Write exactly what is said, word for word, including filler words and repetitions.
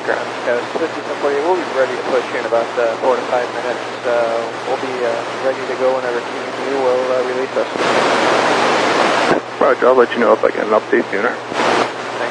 ground coast. This is Simply. We'll be ready to push in about uh, four to five minutes. Uh, we'll be uh, ready to go whenever T and U will uh, release us. Roger, I'll let you know if I get an update sooner.